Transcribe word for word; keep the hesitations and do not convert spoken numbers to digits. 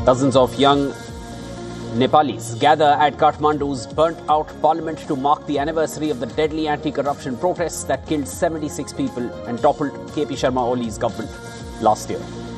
Dozens of young Nepalis gather at Kathmandu's burnt-out parliament to mark the anniversary of the deadly anti-corruption protests that killed seventy-six people and toppled K P Sharma Oli's government last year.